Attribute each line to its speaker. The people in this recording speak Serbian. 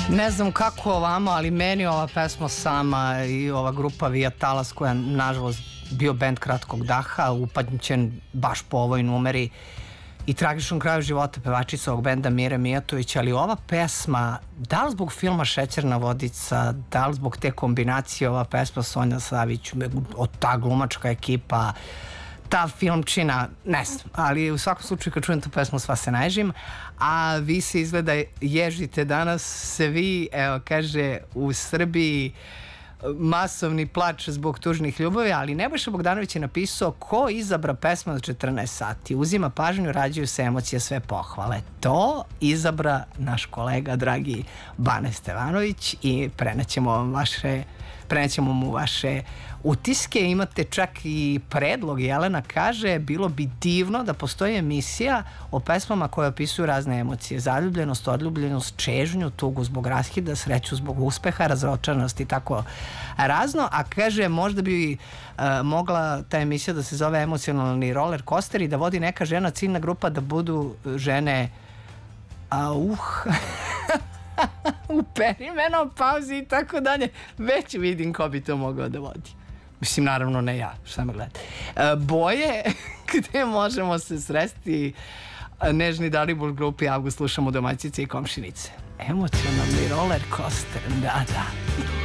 Speaker 1: Ne znam kako ovamo, ali meni ova pesma sama i ova grupa Via Talas, koja nažalost bio bend kratkog daha, upadnjen baš po ovoj numeri i tragičnom kraju života pevačica ovog benda Mire Mijatović, ali ova pesma, da li zbog filma Šećerna vodica, da li zbog te kombinacije, ova pesma Sonja Savić, ta glumačka ekipa, ta filmčina, ne znam, ali u svakom slučaju kad čujem tu pesmu sva se naježim, a vi se izgleda ježite danas, se vi, evo kaže, u Srbiji masovni plač zbog tužnih ljubavi, ali Nebojša Bogdanović je napisao: ko izabra pesma za 14 sati, uzima pažnju, rađaju se emocije, sve pohvale. To izabra naš kolega dragi Bane Stevanović i prenećemo mu vaše utiske. Imate čak i predlog, Jelena kaže: bilo bi divno da postoji emisija o pesmama koje opisuju razne emocije, zaljubljenost, odljubljenost, čežnju, tugu zbog raskida, sreću zbog uspeha, razočaranost i tako razno. A kaže, možda bi mogla ta emisija da se zove Emocionalni roller coaster i da vodi neka žena, ciljna grupa da budu žene u perimenopauzi i tako dalje. Već vidim ko bi to mogao da vodi. Mislim, naravno ne ja, šta me gledate. Boje, gde možemo se sresti, Nežni Dalibor grupi Avgust, slušamo Domaćice i komšinice. Emocionalni roller coaster, da.